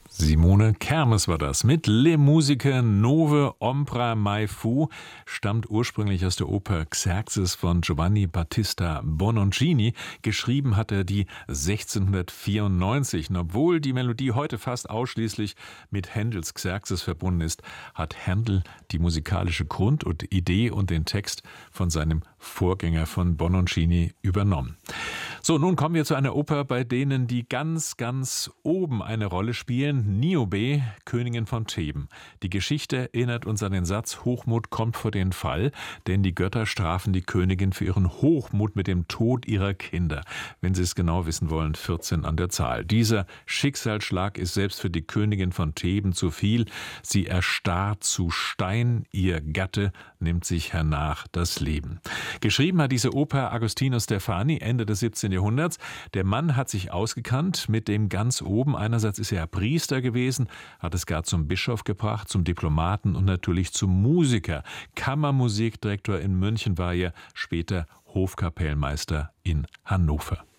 Simone Kermes war das mit Le Musiche Nove Ombra Mai Fu, stammt ursprünglich aus der Oper Xerxes von Giovanni Battista Bononcini. Geschrieben hat er die 1694. Und obwohl die Melodie heute fast ausschließlich mit Händels Xerxes verbunden ist, hat Händel die musikalische Grund- und Idee und den Text von seinem Vorgänger von Bononcini übernommen. So, nun kommen wir zu einer Oper, bei denen die ganz oben eine Rolle spielen. Niobe, Königin von Theben. Die Geschichte erinnert uns an den Satz, Hochmut kommt vor den Fall, denn die Götter strafen die Königin für ihren Hochmut mit dem Tod ihrer Kinder. Wenn Sie es genau wissen wollen, 14 an der Zahl. Dieser Schicksalsschlag ist selbst für die Königin von Theben zu viel. Sie erstarrt zu Stein, ihr Gatte nimmt sich hernach das Leben. Geschrieben hat diese Oper Agostino Stefani, Ende des 17. Jahrhunderts. Der Mann hat sich ausgekannt mit dem ganz oben. Einerseits ist er Priester gewesen, hat es gar zum Bischof gebracht, zum Diplomaten und natürlich zum Musiker. Kammermusikdirektor in München war er, später Hofkapellmeister in Hannover.